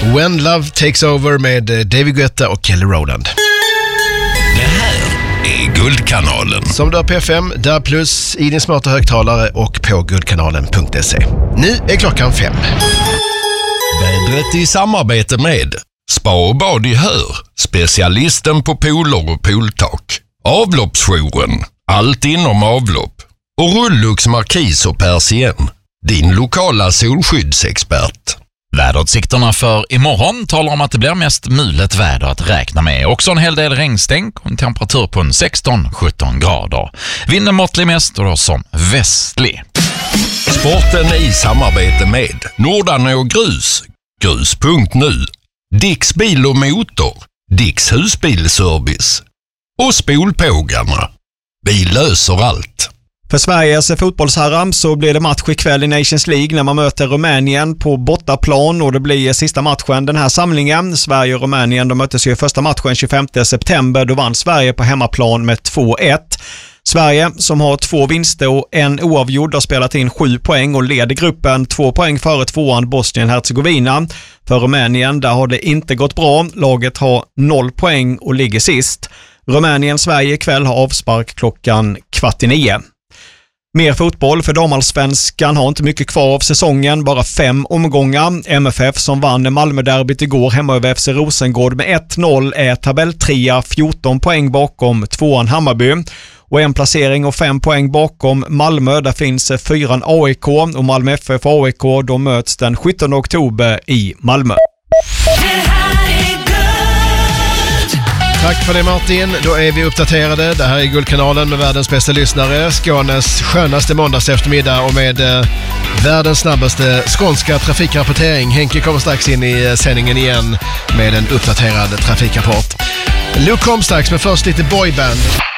When Love Takes Over med David Guetta och Kelly Rowland. Det här är Guldkanalen. Som du har P5, där plus i din smarta högtalare och på guldkanalen.se. Nu är klockan 5. Vädret i samarbete med Spa och bad i Hör, specialisten på pooler och pooltak. Avloppsjouren, allt inom avlopp. Och Rullux Markis och Persien, din lokala solskyddsexpert. Väderutsikterna för imorgon talar om att det blir mest mulet väder att räkna med. Också en hel del regnstänk och en temperatur på 16-17 grader. Vinden måttlig mest och då som västlig. Sporten i samarbete med Nordan och Grus, grus.nu, Dicks bil och motor, Dicks husbilservice och Spolpågarna. Vi löser allt. För Sveriges fotbollsherrar så blir det match ikväll i Nations League när man möter Rumänien på bortaplan, och det blir sista matchen den här samlingen. Sverige och Rumänien, de möttes ju i första matchen 25 september. Då vann Sverige på hemmaplan med 2-1. Sverige, som har 2 vinster och en oavgjord, har spelat in 7 poäng och leder gruppen 2 poäng före tvåan Bosnien-Hercegovina. För Rumänien, där har det inte gått bra. Laget har 0 poäng och ligger sist. Rumänien-Sverige ikväll har avspark klockan 8:15. Mer fotboll, för damallsvenskan har inte mycket kvar av säsongen, bara 5 omgångar. MFF, som vann Malmöderbyt igår hemma över FC Rosengård med 1-0, är tabelltrea, 14 poäng bakom tvåan Hammarby. Och en placering och 5 poäng bakom Malmö, där finns 4 AIK, och Malmö FF och AIK, de möts den 17 oktober i Malmö. Tack för det, Martin. Då är vi uppdaterade. Det här är Guldkanalen med världens bästa lyssnare. Skånes skönaste måndags eftermiddag och med världens snabbaste skånska trafikrapportering. Henke kommer strax in i sändningen igen med en uppdaterad trafikrapport. Luke kom strax, men först lite boyband.